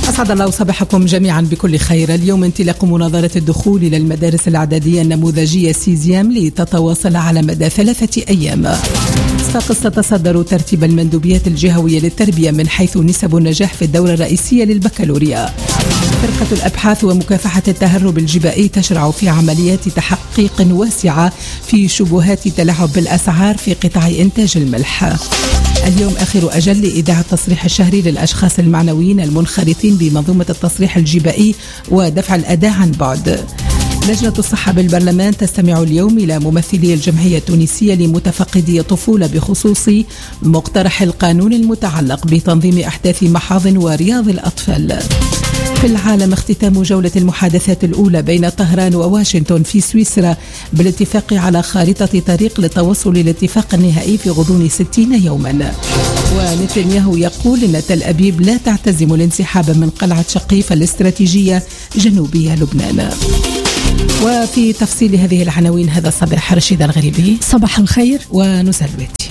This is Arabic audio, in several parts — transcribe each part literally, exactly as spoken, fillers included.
أسعد الله صباحكم جميعا بكل خير. اليوم انطلاق مناظرة الدخول إلى المدارس الإعدادية النموذجية سيزيام لتتواصل على مدى ثلاثة أيام. صفاقس تتصدر ترتيب المندوبيات الجهوية للتربية من حيث نسب النجاح في الدورة الرئيسية للبكالوريا. فرقة الأبحاث ومكافحة التهرب الجبائي تشرع في عمليات تحقيق واسعة في شبهات تلاعب بالأسعار في قطاع إنتاج الملح. اليوم آخر أجل لإيداع التصريح الشهري للأشخاص المعنويين المنخرطين بمنظومة التصريح الجبائي ودفع الأداء عن بعد. لجنة الصحة بالبرلمان تستمع اليوم إلى ممثلي الجمعية التونسية لمتفقدي الطفولة بخصوص مقترح القانون المتعلق بتنظيم أحداث محاضن ورياض الأطفال. في العالم اختتام جولة المحادثات الأولى بين طهران وواشنطن في سويسرا بالاتفاق على خارطة طريق للتوصل للاتفاق النهائي في غضون ستين يوما. ونتنياهو يقول إن تل أبيب لا تعتزم الانسحاب من قلعة شقيف الاستراتيجية جنوبية لبنان. وفي تفصيل هذه العناوين هذا الصباح رشيد الغريبي. صباح الخير ونسلوتي.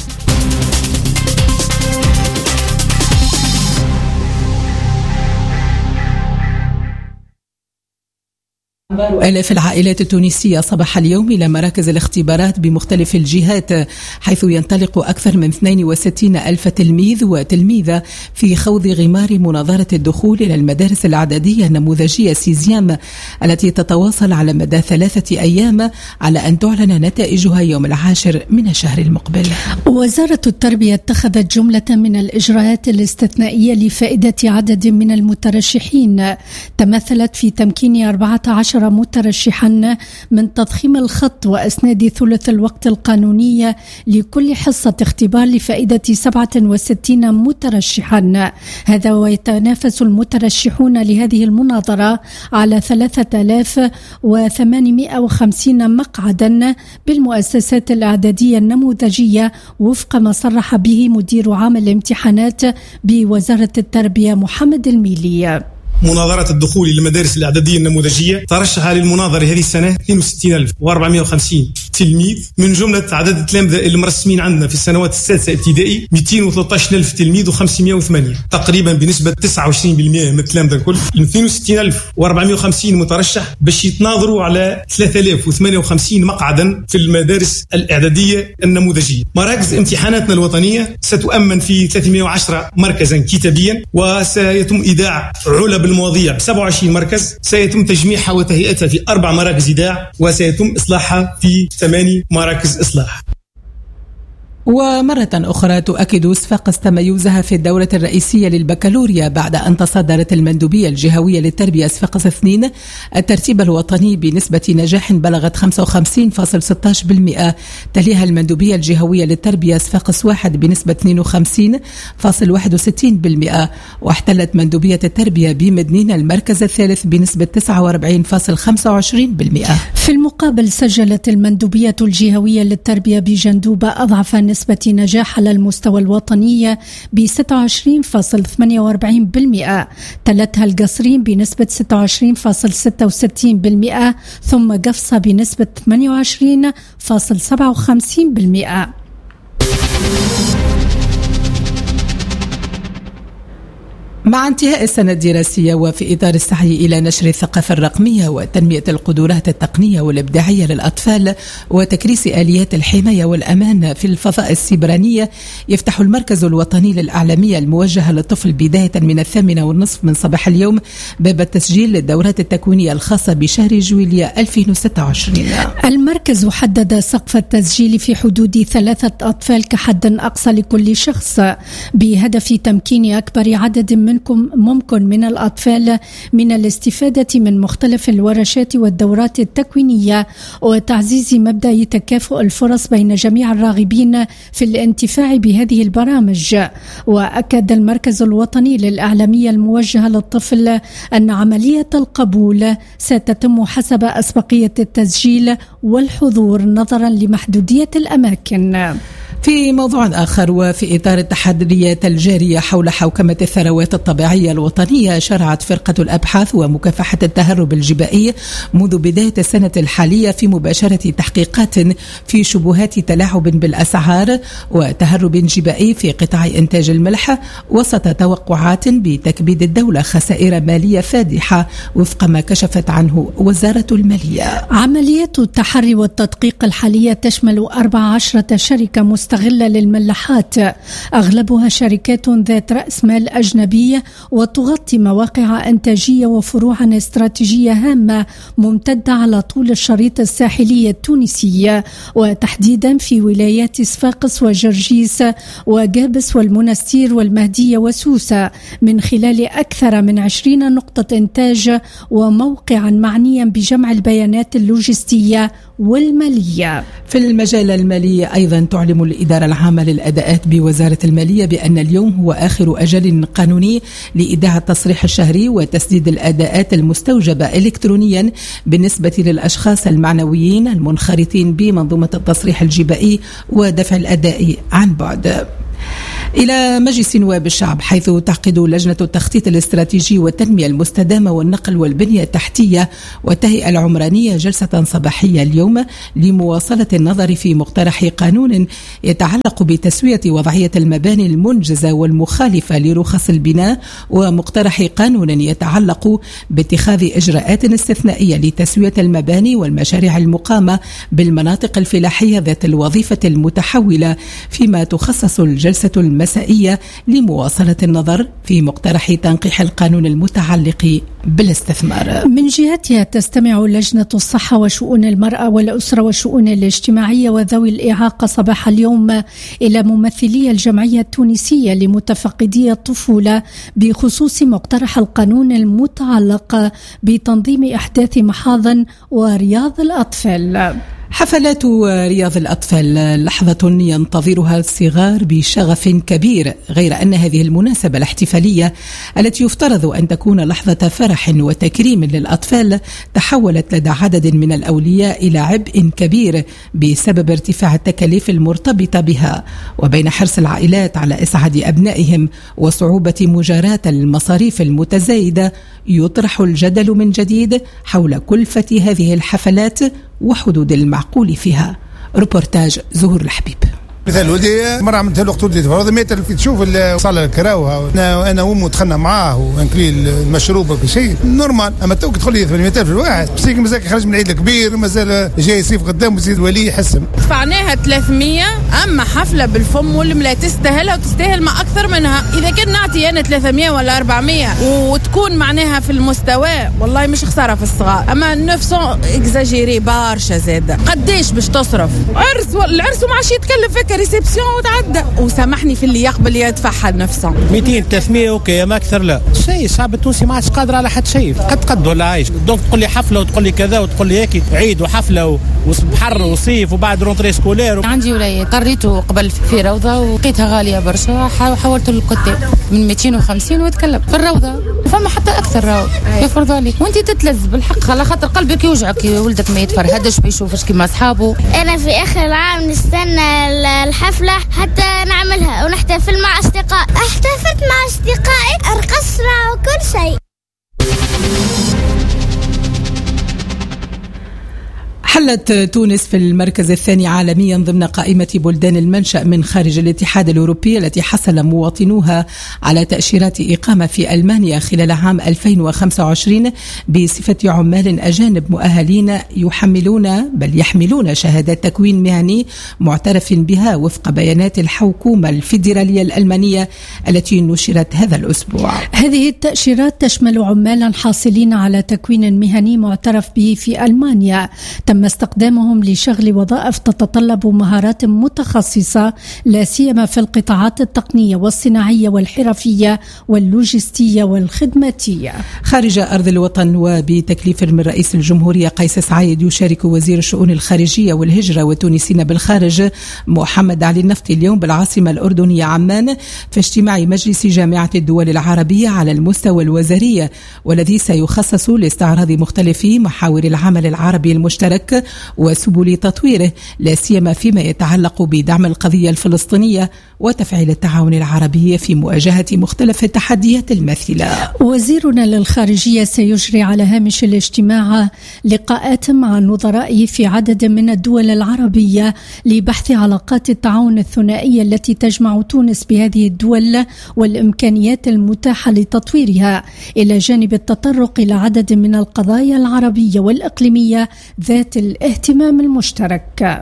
آلاف العائلات التونسية صباح اليوم إلى مراكز الاختبارات بمختلف الجهات، حيث ينطلق أكثر من اثنين وستين ألف تلميذ وتلميذة في خوض غمار مناظرة الدخول إلى المدارس الإعدادية النموذجية سيزيام التي تتواصل على مدى ثلاثة أيام على أن تعلن نتائجها يوم العاشر من الشهر المقبل. وزارة التربية اتخذت جملة من الإجراءات الاستثنائية لفائدة عدد من المترشحين تمثلت في تمكين أربعة عشر مترشحا من تضخيم الخط وأسناد ثلث الوقت القانوني لكل حصة اختبار لفائدة سبعة وستين مترشحا. هذا ويتنافس المترشحون لهذه المناظرة على ثلاثة آلاف وثمانمائة وخمسين مقعدا بالمؤسسات الإعدادية النموذجية وفق ما صرح به مدير عام الامتحانات بوزارة التربية محمد الميلي. مناظرة الدخول للمدارس الإعدادية النموذجية ترشح للمناظرة هذه السنة اثنين وستين ألف وأربعمائة وخمسين تلميذ من جملة عدد التلامذة المرسمين عندنا في السنوات السادسة ابتدائي مئتين وثلاثة عشر ألف تلميذ وخمسمائة وثمانية، تقريبا بنسبة تسعة وعشرين بالمئة من التلامذة الكل. اثنين وستين ألف وأربعمائة وخمسين مترشح باش يتناظروا على ثلاثة آلاف وثمانية وخمسين مقعدا في المدارس الإعدادية النموذجية. مراكز امتحاناتنا الوطنية ستؤمن في ثلاثمائة وعشرة مركزا كتابيا، وسيتم إيداع علب المواضيع ب سبعة وعشرين مركز، سيتم تجميعها وتهيئتها في أربع مراكز إيداع، وسيتم إصلاحها في ثماني مراكز إصلاح. ومرة أخرى تؤكد صفاقس تميزها في الدورة الرئيسية للبكالوريا بعد أن تصدرت المندوبية الجهوية للتربية صفاقس اثنين الترتيب الوطني بنسبة نجاح بلغت خمسة وخمسين فاصلة ستة عشر بالمئة. تليها المندوبية الجهوية للتربية صفاقس واحد بنسبة اثنين وخمسين فاصلة واحد وستين بالمئة، واحتلت مندوبية التربية بمدنين المركز الثالث بنسبة تسعة وأربعين فاصلة خمسة وعشرين بالمئة. في المقابل سجلت المندوبية الجهوية للتربية بجندوبة أضعف نسبة نجاح على المستوى الوطني ب ستة وعشرين فاصلة ثمانية وأربعين بالمئة، تلتها القصرين بنسبة ستة وعشرين فاصلة ستة وستين بالمئة، ثم قفصة بنسبة ثمانية وعشرين فاصلة سبعة وخمسين بالمئة. مع انتهاء السنة الدراسية وفي إطار السعي إلى نشر الثقافة الرقمية وتنمية القدرات التقنية والإبداعية للأطفال وتكريس آليات الحماية والأمان في الفضاء السيبرانية، يفتح المركز الوطني للأعلامية الموجهة للطفل بداية من الثامنة والنصف من صباح اليوم باب التسجيل للدورات التكوينية الخاصة بشهر جويليا ألفين وستة وعشرين. المركز حدد سقف التسجيل في حدود ثلاثة أطفال كحد أقصى لكل شخص بهدف تمكين أكبر عدد من ممكن من الأطفال من الاستفادة من مختلف الورشات والدورات التكوينية وتعزيز مبدأ تكافؤ الفرص بين جميع الراغبين في الانتفاع بهذه البرامج. وأكد المركز الوطني للإعلامية الموجهة للطفل أن عملية القبول ستتم حسب أسبقية التسجيل والحضور نظرا لمحدودية الأماكن. في موضوع آخر، وفي إطار التحديات الجارية حول حوكمة الثروات الطبيعية الوطنية، شرعت فرقة الأبحاث ومكافحة التهرب الجبائي منذ بداية السنة الحالية في مباشرة تحقيقات في شبهات تلاعب بالأسعار وتهرب جبائي في قطاع إنتاج الملح، وسط توقعات بتكبيد الدولة خسائر مالية فادحة وفق ما كشفت عنه وزارة المالية. عمليات التحري والتدقيق الحالية تشمل أربع عشرة شركة مستغلة للملاحات، أغلبها شركات ذات رأس مال أجنبي وتغطي مواقع إنتاجية وفروعا استراتيجية هامة ممتدة على طول الشريط الساحلي التونسي، وتحديدا في ولايات صفاقس وجرجيس وجابس والمنستير والمهدية وسوسة، من خلال أكثر من عشرين نقطة إنتاج وموقعا معنيا بجمع البيانات اللوجستية والمالية. في المجال المالي أيضا تعلم الإدارة العامة للأداءات بوزارة المالية بأن اليوم هو آخر أجل قانوني لإيداع التصريح الشهري وتسديد الأداءات المستوجبة إلكترونيا بالنسبة للأشخاص المعنويين المنخرطين بمنظومة التصريح الجبائي ودفع الأداء عن بعد. إلى مجلس نواب الشعب، حيث تعقد لجنة التخطيط الاستراتيجي والتنمية المستدامة والنقل والبنية التحتية والتهيئة العمرانية جلسة صباحية اليوم لمواصلة النظر في مقترح قانون يتعلق بتسوية وضعية المباني المنجزة والمخالفة لرخص البناء، ومقترح قانون يتعلق باتخاذ إجراءات استثنائية لتسوية المباني والمشاريع المقامة بالمناطق الفلاحية ذات الوظيفة المتحولة، فيما تخصص الجلسة المسائية لمواصلة النظر في مقترح تنقيح القانون المتعلق بالاستثمار. من جهتها تستمع لجنة الصحة وشؤون المرأة والأسرة والشؤون الاجتماعية وذوي الإعاقة صباح اليوم إلى ممثلي الجمعية التونسية لمتفقدي الطفولة بخصوص مقترح القانون المتعلق بتنظيم أحداث محاضن ورياض الأطفال. حفلات رياض الأطفال لحظة ينتظرها الصغار بشغف كبير، غير أن هذه المناسبة الاحتفالية التي يفترض أن تكون لحظة فرح وتكريم للأطفال تحولت لدى عدد من الأولياء إلى عبء كبير بسبب ارتفاع التكاليف المرتبطة بها، وبين حرص العائلات على إسعاد أبنائهم وصعوبة مجاراة المصاريف المتزايدة يطرح الجدل من جديد حول كلفة هذه الحفلات وحدود المعقول فيها. روبورتاج زهور الحبيب. مثال ولدي مرة عملت له وقت فرض متر في تشوف الصالة الكراوها، انا انا وامه دخلنا معاه ونكلي المشروب وكل شيء نورمال، اما توك تدخل لي ثمانمئة ألف في الواحد، بس مازال خرج من العيد الكبير مازال جاي يصيف قدام ويزيد ولي يحسم. دفعناها ثلاثمية، اما حفلة بالفم والملا تستاهلها وتستاهل ما اكثر منها. اذا كان نعطي انا ثلاثمية ولا أربعمية وتكون معناها في المستوى والله مش خسارة في الصغار، اما تسعمية اكزاجيري بارشا زاده. قديش باش تصرف؟ عرس العرس وما عادش يتكلف فيك ريسبسيون وتعدى، وسامحني في اللي يقبل يدفعها لنفسه. مئتين ثلاثمية اوكي ما اكثر لا. شيء الشعب التونسي ما عادش قادر على حد شيء، قد قد ولا عايش. دونك تقول لي حفله وتقول لي كذا وتقول لي هيك عيد وحفله وبحر وصيف وبعد رونتري سكولير. عندي ولايه قريته قبل في روضه ولقيتها غاليه برشا، حولته للكتاب من مئتين وخمسين وتكلم في الروضه، فما حتى اكثر راهو يفرضوا عليك وانت تتلذ بالحق على خاطر قلبك يوجعك ولدك ما يتفرهدش بيشوفش كيما اصحابه. انا في اخر العام نستنى الحفله حتى نعملها ونحتفل مع اصدقاء. احتفلت مع اصدقائي، رقصنا وكل شيء. حلت تونس في المركز الثاني عالميا ضمن قائمة بلدان المنشأ من خارج الاتحاد الأوروبي التي حصل مواطنوها على تأشيرات إقامة في ألمانيا خلال عام ألفين وخمسة وعشرين بصفة عمال أجانب مؤهلين يحملون بل يحملون شهادات تكوين مهني معترف بها وفق بيانات الحكومة الفيدرالية الألمانية التي نشرت هذا الأسبوع. هذه التأشيرات تشمل عمالا حاصلين على تكوين مهني معترف به في ألمانيا تم استخدامهم لشغل وظائف تتطلب مهارات متخصصة لا سيما في القطاعات التقنية والصناعية والحرفية واللوجستية والخدماتية خارج أرض الوطن. وبتكليف من رئيس الجمهورية قيس سعيد يشارك وزير الشؤون الخارجية والهجرة والتونسيين بالخارج محمد علي النفطي اليوم بالعاصمة الأردنية عمان في اجتماع مجلس جامعة الدول العربية على المستوى الوزاري، والذي سيخصص لاستعراض مختلف محاور العمل العربي المشترك المشترك وسبل تطويره، لا سيما فيما يتعلق بدعم القضية الفلسطينية وتفعيل التعاون العربي في مواجهة مختلف التحديات الماثلة. وزيرنا للخارجية سيجري على هامش الاجتماع لقاءات مع نظرائه في عدد من الدول العربية لبحث علاقات التعاون الثنائية التي تجمع تونس بهذه الدول والإمكانيات المتاحة لتطويرها، إلى جانب التطرق إلى عدد من القضايا العربية والإقليمية ذات الاهتمام المشترك.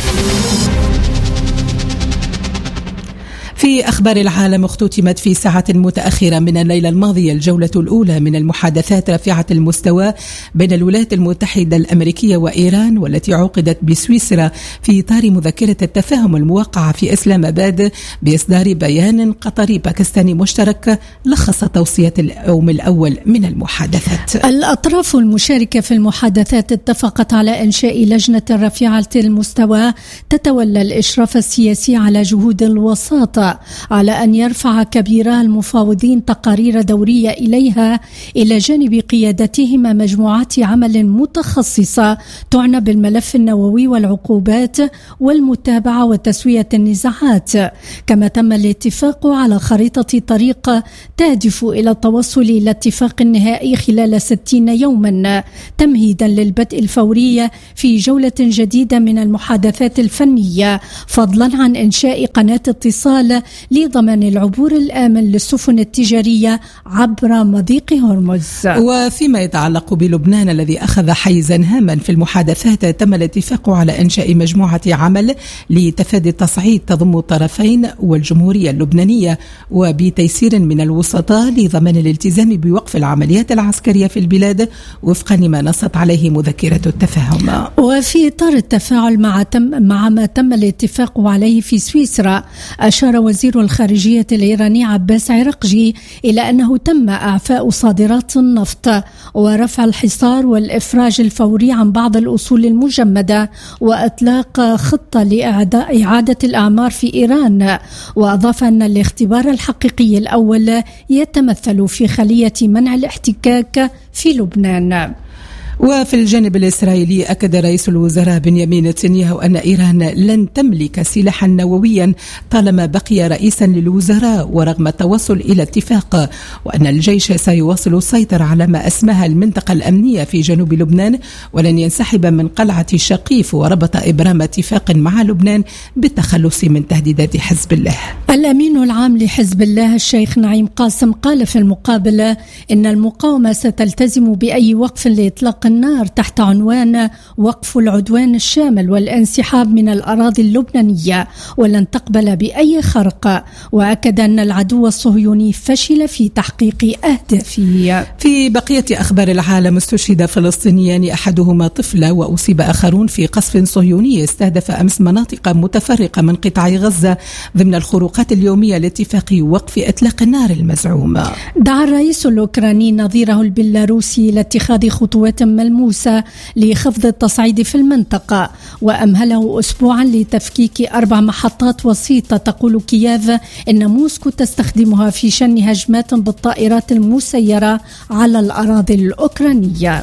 في أخبار العالم، اختتمت في ساعة متأخرة من الليلة الماضية الجولة الأولى من المحادثات رافعة المستوى بين الولايات المتحدة الأمريكية وإيران، والتي عقدت بسويسرا في إطار مذكرة التفاهم الموقعة في إسلام آباد بإصدار بيان قطري باكستاني مشترك لخص توصية اليوم الأول من المحادثات. الأطراف المشاركة في المحادثات اتفقت على إنشاء لجنة رافعة المستوى تتولى الإشراف السياسي على جهود الوساطة، على أن يرفع كبيرا المفاوضين تقارير دورية إليها، إلى جانب قيادتهما مجموعات عمل متخصصة تعنى بالملف النووي والعقوبات والمتابعة وتسوية النزاعات. كما تم الاتفاق على خريطة طريق تهدف إلى التوصل إلى اتفاق نهائي خلال ستين يوما، تمهيدا للبدء الفوري في جولة جديدة من المحادثات الفنية، فضلا عن إنشاء قناة اتصال لضمان العبور الآمن للسفن التجارية عبر مضيق هرمز. وفيما يتعلق بلبنان الذي أخذ حيزا هاما في المحادثات، تم الاتفاق على إنشاء مجموعة عمل لتفادي التصعيد تضم الطرفين والجمهورية اللبنانية، وبتيسير من الوسطاء لضمان الالتزام بوقف العمليات العسكرية في البلاد وفقا لما نصت عليه مذكرة التفاهم. وفي إطار التفاعل مع, تم مع ما تم الاتفاق عليه في سويسرا، أشار وزير الخارجية الإيراني عباس عراقجي إلى أنه تم إعفاء صادرات النفط ورفع الحصار والإفراج الفوري عن بعض الأصول المجمدة وإطلاق خطة لإعادة الأعمار في إيران. وأضاف أن الاختبار الحقيقي الأول يتمثل في خلية منع الاحتكاك في لبنان. وفي الجانب الإسرائيلي، أكد رئيس الوزراء بنيامين نتنياهو أن إيران لن تملك سلاحا نوويا طالما بقي رئيسا للوزراء ورغم التوصل إلى اتفاق، وأن الجيش سيواصل السيطرة على ما أسماها المنطقة الأمنية في جنوب لبنان، ولن ينسحب من قلعة الشقيف، وربط إبرام اتفاق مع لبنان بالتخلص من تهديدات حزب الله. الأمين العام لحزب الله الشيخ نعيم قاسم قال في المقابلة إن المقاومة ستلتزم بأي وقف لإطلاق النار تحت عنوان وقف العدوان الشامل والانسحاب من الأراضي اللبنانية، ولن تقبل بأي خرق. وأكد أن العدو الصهيوني فشل في تحقيق أهدافه. في بقية أخبار العالم، استشهد فلسطينيان أحدهما طفلة وأصيب آخرون في قصف صهيوني استهدف أمس مناطق متفرقة من قطاع غزة ضمن الخروقات اليومية لاتفاق وقف إطلاق النار المزعوم. دعا الرئيس الأوكراني نظيره البيلاروسي لاتخاذ خطوات ملموسة لخفض التصعيد في المنطقة، وأمهله أسبوعا لتفكيك أربع محطات وسيطة تقول كييف إن موسكو تستخدمها في شن هجمات بالطائرات المسيرة على الأراضي الأوكرانية.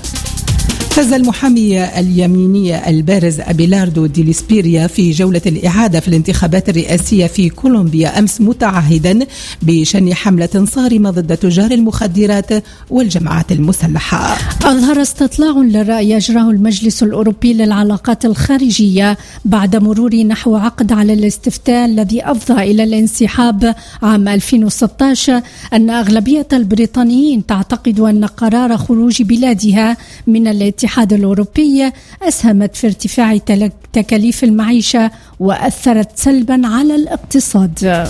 فاز المحامي اليميني البارز أبيلاردو دي ليسبيريا في جولة الإعادة في الانتخابات الرئاسية في كولومبيا أمس، متعهدا بشن حملة صارمة ضد تجار المخدرات والجماعات المسلحة. أظهر استطلاع للرأي يجراه المجلس الأوروبي للعلاقات الخارجية بعد مرور نحو عقد على الاستفتاء الذي أفضى إلى الانسحاب عام ألفين وستة عشر أن أغلبية البريطانيين تعتقد أن قرار خروج بلادها من الاتحاد الاتحاد الأوروبي أسهمت في ارتفاع تكاليف المعيشة وأثرت سلبا على الاقتصاد.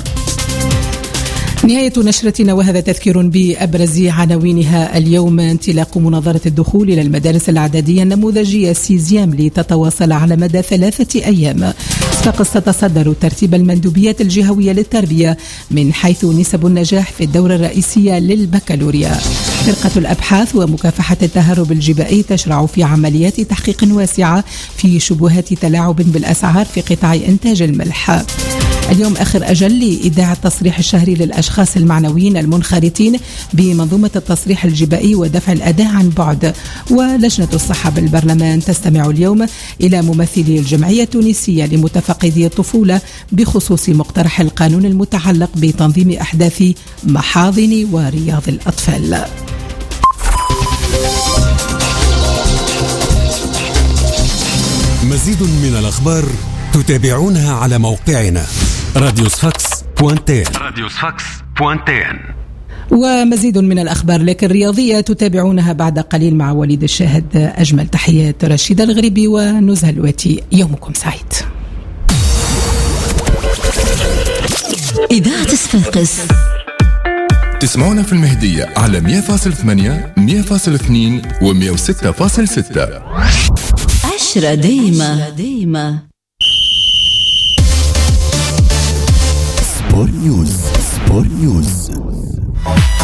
نهاية نشرتنا، وهذا تذكير بأبرز عناوينها اليوم. انطلاق مناظرة الدخول إلى المدارس الإعدادية النموذجية سيزيام لتتواصل على مدى ثلاثة أيام. صفاقس تتصدر ترتيب المندوبيات الجهوية للتربية من حيث نسب النجاح في الدورة الرئيسية للبكالوريا. فرقة الأبحاث ومكافحة التهرب الجبائي تشرع في عمليات تحقيق واسعة في شبهات تلاعب بالأسعار في قطاع إنتاج الملح. اليوم آخر أجل لإيداع التصريح الشهري للأشخاص المعنويين المنخرطين بمنظومة التصريح الجبائي ودفع الأداء عن بعد. ولجنة الصحة بالبرلمان تستمع اليوم إلى ممثلي الجمعية التونسية لمتفقدي الطفولة بخصوص مقترح القانون المتعلق بتنظيم أحداث محاضن ورياض الأطفال. مزيد من الأخبار تتابعونها على موقعنا راديو صفاقس بوانتين راديو صفاقس بوانتين. ومزيد من الأخبار لكن الرياضية تتابعونها بعد قليل مع وليد الشاهد. أجمل تحيات رشيد الغريبي ونزهة الواتي، يومكم سعيد. إذاعة صفاقس تسمعونا في المهدية على مية فاصلة ثمانية مية فاصلة اثنين و مية وستة فاصلة ستة. عشرة دايمة دايمة. سبور نيوز سبور نيوز.